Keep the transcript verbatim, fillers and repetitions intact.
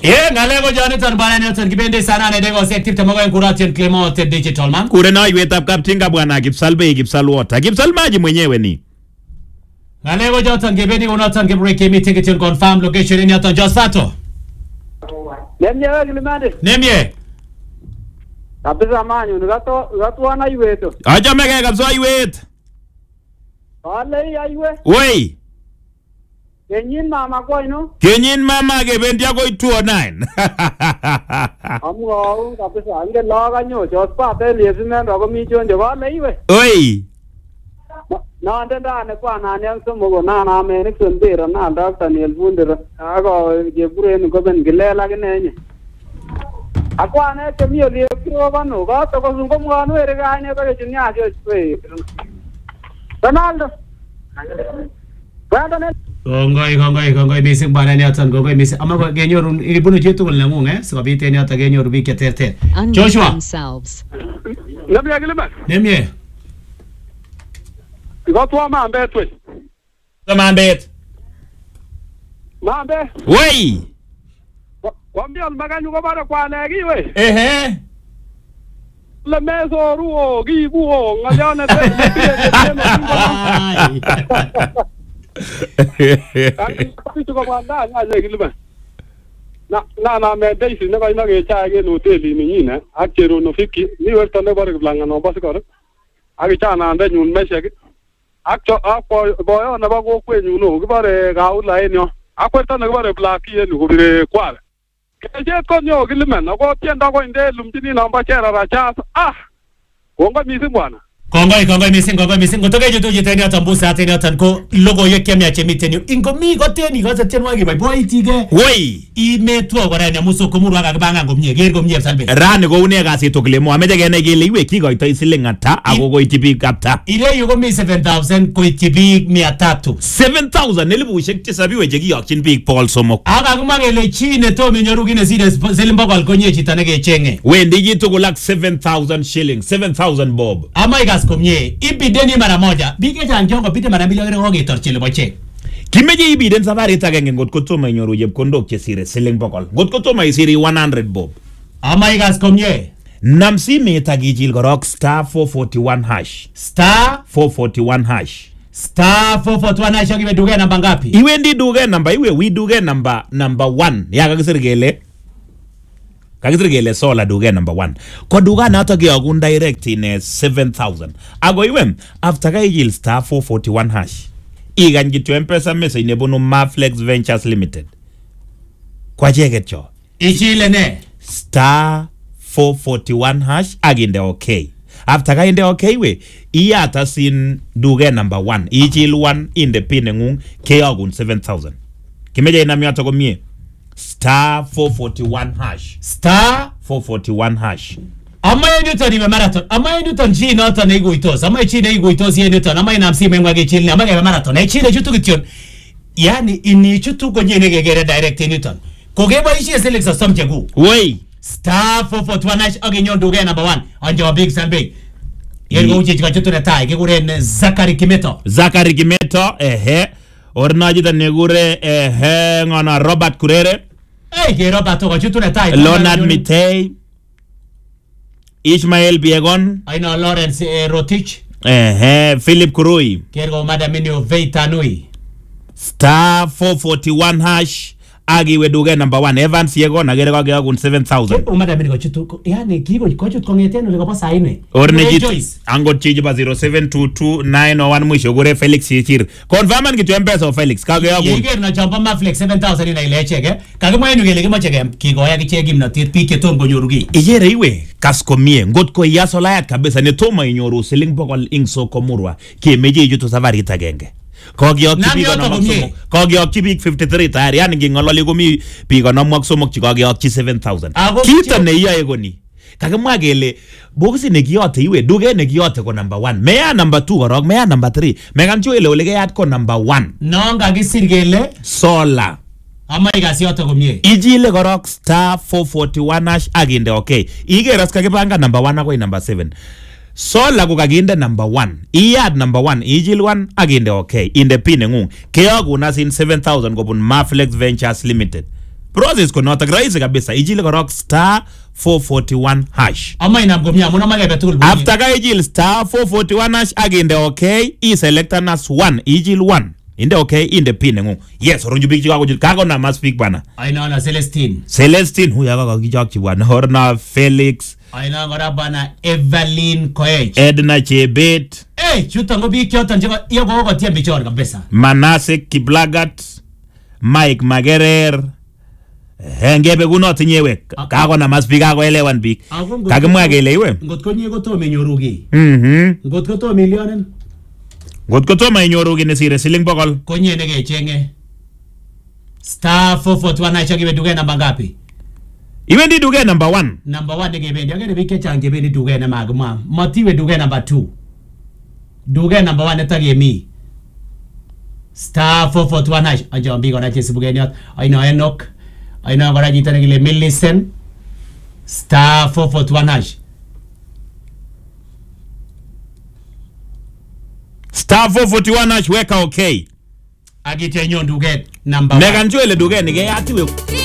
Yeah, ngalego Jonathan bwana Nelson kipende sana na dego sective tamago Kuratian Clement Digital man. Kure na iwe tap kaptinga bwana Kipsalbe Kipsalwota. Kipsalmaji mwenyewe ni. Ngalego Jonathan kipende Jonathan kibreke meeting it confirm location in Jonathan Josato. Nemye wewe Kilimande. Nemye. Kabisa manyu ngato ngato wana iwe to. Acha mege kabisa iwe. Wale ya iwe. Wei. Kenyin mama ko ino. Kenyin mama ke bendi ako two oh nine. Amgo kabisa ange laga nyo Jospa te liesime ndo ko mi chonje wale iwe. Oi. Na ndenda ne kwa na ne so mo na na me ne sondera na doctor ne elbundera ago je bure ni ko ben gilela genenye. Akwa ne ke mi oli pro bano ga to ko sungo mo anu ere ga ne ko ke nya jo pe. Ronaldo. Brandon Gongoi gongoi gongoi mising bwana Nelson gongoi mising ama ko genyoru ibunu jitu kul nangung eh sikobit en yata genyoru bik terter. Joshua Nemye Kilima. Nemye. Ngato mambe twe. Mambe. Mambe. Wei. Kwambia maganyu ko bara kwa negi we. Ehe. Le meso ruo gibuo ngalione te. Kitu kwa banda ngale Kilima. Na na na me deisi ne ba ina ge cha ge no teli ni nyina akero no fiki ni werta ne bara blanga no bas ko. Agi cha na ande nyun meshe. Akcho apo boyo na ba go kwenyu no ki bare ga ula enyo. Akweta na bare black ye no bire kwala. Keje ko nyo Kilima na go tienda ko inde lumjini na mba chera ra cha. Ah. Konga misi bwana. Kongoi kongoi mising kongoi mising gotoke jutu jiteni atambusa ateni atanko logo yeke mi achemitenyo ingo mi goteni goza tenwa gi boy tige wei imetwa gora ne muso komuru aga banga ngomye ger gomye salbe rani ko une ga sito Kilemo ameje gene gele iwe kigoito isiling ata ago go itibi kapta ile yugo mi seven thousand ko itibi mia tatu seven thousand nelibushek tisabiwe je giyokchin big Paul Somok aga kumagele chine to minyoru gine zile zilimba kwa alkonye chitanege chenge wendi gitu kulak seven thousand shillings seven thousand bob ama igas komye ibideni mara moja bige janjongo bide mara milioni ngoge torchile boche kimeje ibiden safari tagenge ngot ko toma nyoru yepkondok chesire siling bokol ngot ko toma isiri one hundred bob ama igas komye namsi metagijil gorok star four forty-one hash star four forty-one hash star four forty-one hash ngibe duge namba ngapi iwe ndi duge namba iwe wi duge namba number one yaga kisirgele kagisirgele sola duge number one ko duga nato ge ogun direct in seven thousand ago iwe after gajil star four forty-one hash igan gitu mpesa message ne bono Maflex Ventures Limited kwa jege cho ichile ne star four forty-one hash aginde okay after gainde okay we iyata sin duge number one ichil one in the pin ngung ke ogun seven thousand kimeje ina miato ko mie star four forty-one hash star four forty-one hash ama Newton ibe marathon ama Newton ji nota na igo itos ama chi na igo itos ye Newton ama ina msi mengwa ge chini ama ge marathon e chi na chutu kition yani ini chutu ko nyene ge gere direct Newton ko ge ba ishi select system chegu wei star four forty-one hash age nyondo ge number one anje big salbe yengo uche chika chutu na tai ge gure Zakari Kimeto Zakari Kimeto ehe ornaji da negure ehe ngona Robert Kurere eh ge Robert ko chutu na tai Leonard Mitei Ishmael Biegon aina Lawrence eh, Rotich ehe Philip Kurui kergo madamini Veitanui star four forty-one hash agi weduge number one Evans Yegon agere kwa geagun seven thousand umadamini ko chutu yani kigo ko chutu kongeteno le ko saine orne jit angot chiji ba zero seven two two nine oh one mwisho gore Felix Yichir confirm an gitu mpesa of Felix kage yagun yege na jamba Maflex seven thousand ina ile chege kage mwenyu gele kimo chege kigo ya kichegi mna pike tongo nyorugi ijere iwe kaskomie ngot ko yasolayat kabisa ne toma inyoru siling bokol ingso komurwa kemeje jutu safari tagenge kogiokchi biik konom somok kogiokchi biik fifty-three tayari yani ngingololi komi biik konom somok chikogiokchi seven thousand kito neiyoe koni kakimwa kele bokisi nekiyote iwe duke nekiyote ko number one meya number two korok meya number three mekan cho ile ole keyat ko number one nonga kisir kele sola ama ikasiyote komie ijile korok star four forty-one hash aginde okay igeras kakipanga number one akoi number seven sola ko kaginde number one iyad number one ijil one aginde okay in the pin ngung keyogun as in seven thousand kobun Maflex Ventures Limited Process ko notok rahisi kabisa. Ichile korok star four forty-one hash. Ama inam komia muna magebe tugul. After ka ichil star four forty-one hash aginde okay, i select as one, ichil one. Inde okay, inde pin ngu. Yes, oronju big chika kujil. Kako na mas speak bana. Aina na Celestine. Celestine huya kaka kichak chibwana. Horna Felix. Aina ngora bana Evelyn Koech. Edna Chebet. Eh, chuta ngobi kyoto njema iyo kwa wako tia mbichori kabisa. Manase Kiblagat. Mike Magerer. Ngebe kuno tinyewe. Kako na mas speak kako elewan big. Kage mwage ilewe. Ngotko nye koto menyorugi. Mhm. Ngotko to milionen. Ngotko to menyorugi nesire siling bokol. Konye nege chenge. Star four forty-one hash agibe duge namba ngapi? Iwendi duge number one. Number one nige bendi. Agene bike change bendi duge na magma. Matiwe duge number two. Duge number one netage mi. Star four forty-one hash. Aja mbigo na chesi buge nyot. Aina Enoch. Aina ngora jita nigile Millicent. Star four forty-one hash. Star four forty-one hash weka okay. Agite nyon duge number one. Megan chwele duge nige atiwe.